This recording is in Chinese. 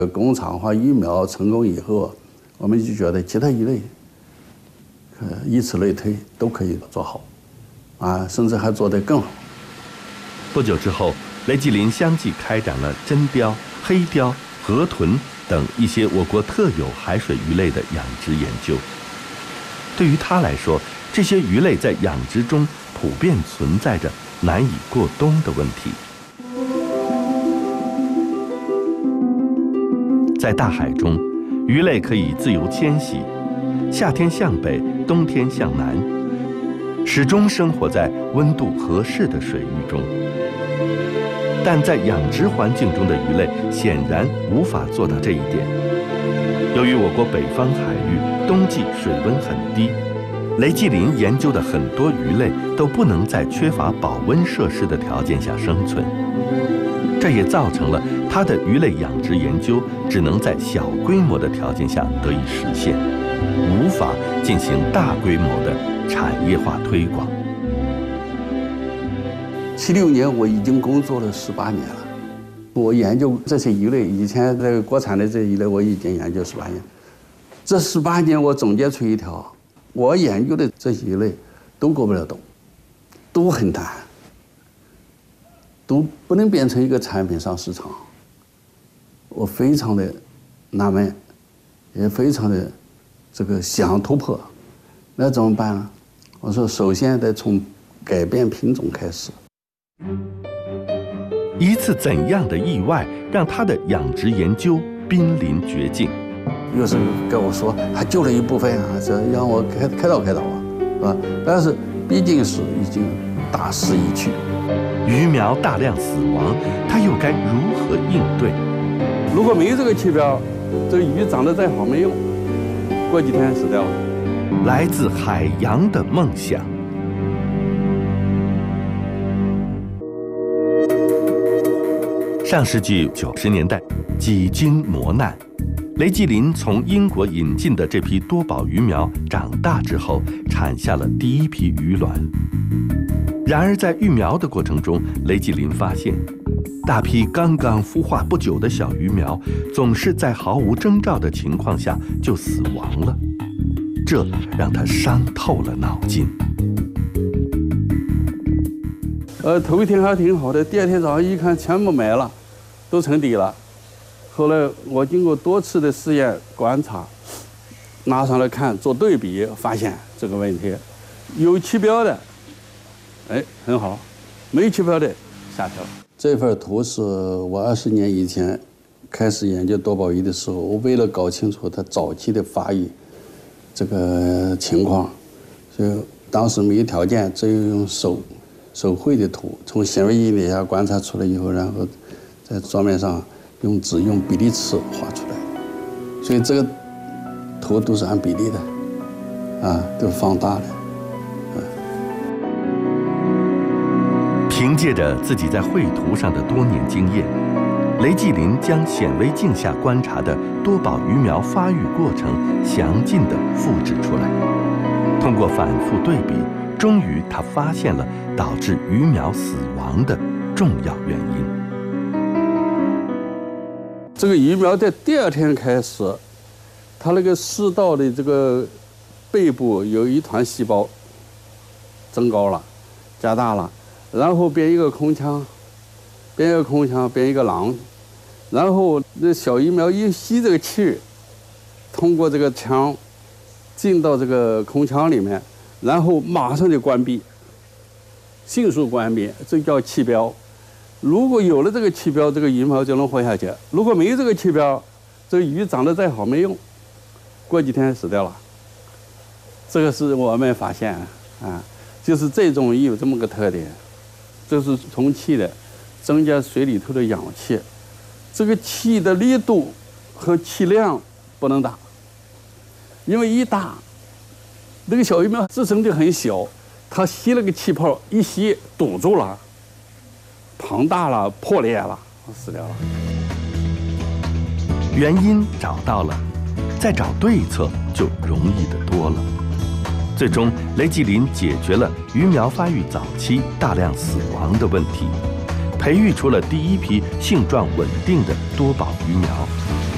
工厂化育苗成功以后，我们就觉得其他鱼类，以此类推都可以做好，甚至还做得更好。 不久之后，雷继林相继开展了真鲷、黑鲷、河豚等一些我国特有海水鱼类的养殖研究。对于他来说，这些鱼类在养殖中普遍存在着难以过冬的问题。在大海中，鱼类可以自由迁徙，夏天向北，冬天向南，始终生活在温度合适的水域中。但在养殖环境中的鱼类显然无法做到这一点。由于我国北方海域冬季水温很低，雷继林研究的很多鱼类都不能在缺乏保温设施的条件下生存，这也造成了他的鱼类养殖研究只能在小规模的条件下得以实现，无法进行大规模的产业化推广。 76年我已经工作了18年了，我研究这些鱼类，以前这个国产的这些鱼类我已经研究18年。这18年我总结出一条，我研究的这些鱼类都过不了冬，都很难，都不能变成一个产品上市场。我非常的纳闷，也非常的想突破，那怎么办呢？我说首先得从改变品种开始。 一次怎样的意外让他的养殖研究濒临绝境？ 有时候跟我说还救了一部分这让我开导是吧？但是毕竟是已经大势已去， 鱼苗大量死亡，他又该如何应对？ 如果没有这个气标，这个鱼长得再好没用，过几天死掉了。 来自海洋的梦想。上世纪90年代，几经磨难，雷继林从英国引进的这批多宝鱼苗长大之后，产下了第一批鱼卵。然而在育苗的过程中，雷继林发现，大批刚刚孵化不久的小鱼苗，总是在毫无征兆的情况下就死亡了，这让他伤透了脑筋。 头一天还挺好的，第二天早上一看全部没了，都沉底了。后来我经过多次的试验观察，拿上来看做对比，发现这个问题，有气标的，很好，没气标的下去了。这份图是我20年以前开始研究多宝鱼的时候，我为了搞清楚它早期的发育这个情况，所以当时没有条件，只有用手绘的图，从显微镜底下观察出来以后，然后在桌面上用比例尺画出来，所以这个图都是按比例的，都是放大的。 凭借着自己在绘图上的多年经验，雷继林将显微镜下观察的多宝鱼苗发育过程详尽地复制出来。通过反复对比，终于他发现了导致鱼苗死亡的重要原因。 这个鱼苗在第二天开始，它那个食道的这个背部有一团细胞增高了，加大了，然后变一个空腔，变一个囊，然后那小鱼苗一吸这个气，通过这个腔进到这个空腔里面，然后马上就关闭，迅速关闭，这叫气标。如果有了这个气标，这个鱼苗就能活下去；如果没有这个气标，这个鱼长得再好没用，过几天死掉了。这个是我们发现就是这种鱼有这么个特点，这是充气的，增加水里头的氧气，这个气的力度和气量不能大，因为一大，那个小鱼苗自身就很小，它吸了个气泡，一吸堵住了，庞大了，破裂了，死掉了。 原因找到了，再找对策就容易得多了。最终，雷继林解决了鱼苗发育早期大量死亡的问题，培育出了第一批性状稳定的多宝鱼苗。